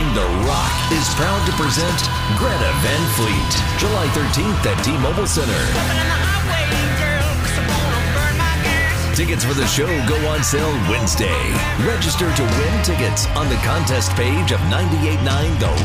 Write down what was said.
The Rock is proud to present Greta Van Fleet, July 13th at T-Mobile Center. Tickets for the show go on sale Wednesday. Register to win tickets on the contest page of 989 The